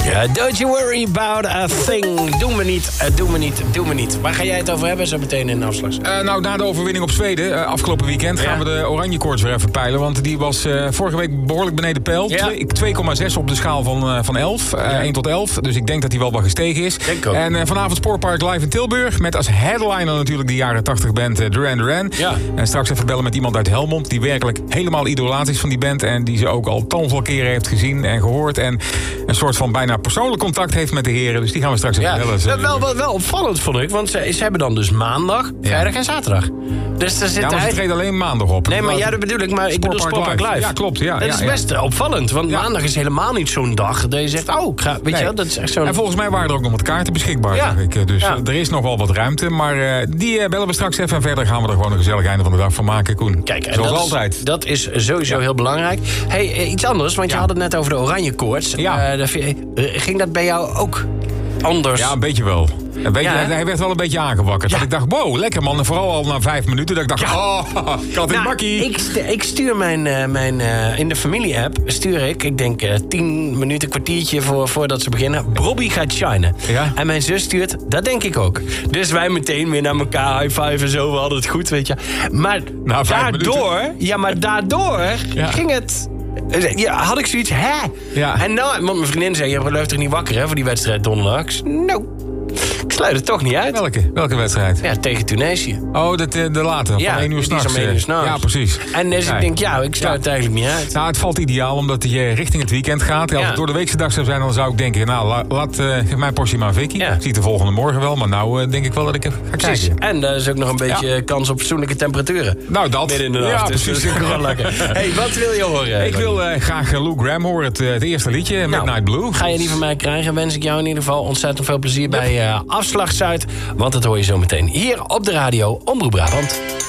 Don't you worry about a thing. Doe me niet. Waar ga jij het over hebben zo meteen in de afslag? Nou, na de overwinning op Zweden afgelopen weekend gaan we de oranje koorts weer even peilen. Want die was vorige week behoorlijk beneden peil. Ja. 2,6 op de schaal van 11. 1 tot 11. Dus ik denk dat die wel wat gestegen is. Denk ook. En vanavond Sportpark live in Tilburg. Met als headliner natuurlijk de jaren 80 band Duran. Ja. En straks even bellen met iemand uit Helmond. Die werkelijk helemaal idolaat is van die band. En die ze ook al talveel keren heeft gezien en gehoord. En een soort van bijna persoonlijk contact heeft met de heren. Dus die gaan we straks even bellen. Wel opvallend vond ik. Want ze hebben dan dus maandag, vrijdag en zaterdag. Dus er zit maar ze treden alleen maandag op. Nee, maar dat bedoel ik. Maar ik bedoel Sportpark Live. Ja, klopt. Ja, dat is best opvallend. Want maandag is helemaal niet zo'n dag dat je zegt... weet je wel, dat is echt zo'n... En volgens mij waren er ook nog wat kaarten beschikbaar, zag ik. Dus er is nog wel wat ruimte. Maar die bellen we straks even. En verder gaan we er gewoon een gezellig einde van de dag van maken, Koen. Kijk, zoals altijd. Dat is sowieso heel belangrijk. Hey, iets anders, want je had het net over de oranje koorts. Ja. Ging dat bij jou ook anders? Ja, een beetje wel. Hij werd wel een beetje aangewakkerd. Dat ik dacht, wow, lekker man. En vooral al na 5 minuten. Dat ik dacht, ik had een makkie. Ik stuur mijn in de familie-app, ik denk 10 minuten, kwartiertje voordat ze beginnen. Robbie gaat shinen. Ja? En mijn zus stuurt, dat denk ik ook. Dus wij meteen weer naar elkaar high five en zo. We hadden het goed, weet je. Maar daardoor ging het... Ja, had ik zoiets, hè? Ja. En nou, want mijn vriendin zei, je blijft toch niet wakker hè, voor die wedstrijd donderdag? Nou, ik sluit het toch niet uit. Welke wedstrijd? Ja, tegen Tunesië. Oh, de later, van 1 uur s'nachts. Ja, precies. En dus ik denk, ik sluit het eigenlijk niet uit. Nou, het valt ideaal, omdat je richting het weekend gaat. Als het door de weekse dag zou zijn, dan zou ik denken... geef mijn portie maar een Vicky. Ik zie het de volgende morgen wel, maar nou denk ik wel dat ik even ga kijken. En er is ook nog een beetje kans op fatsoenlijke temperaturen. Nou, dat. Midden in de nacht. Ja, dus precies. dat is gewoon lekker. Hey, wat wil je horen? Ik wil graag Lou Gramm horen, het eerste liedje, Midnight Blue. Ga je die van mij krijgen, wens ik jou in ieder geval ontzettend veel plezier bij Afslag Zuid. Want dat hoor je zo meteen hier op de radio Omroep Brabant.